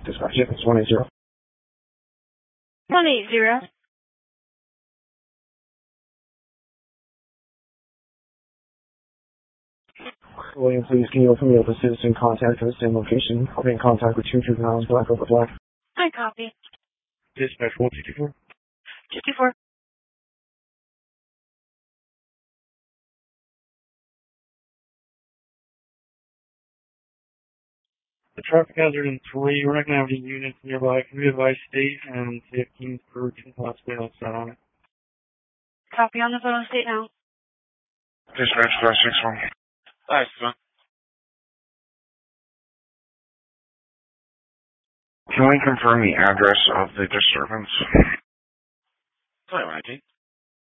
Dispatch, it's 180. 180. William, please can you open me up a citizen contact for the same location? I'll be in contact with 2 juveniles, black over black. I copy. Dispatch 164. 54. The traffic hazard in 3, we're not going to have any units nearby. Can we advise state and 15 for 2 possibly outside on it? Copy on the phone on state now. Dispatch 561. Hi, son. Can we confirm the address of the disturbance? 2119.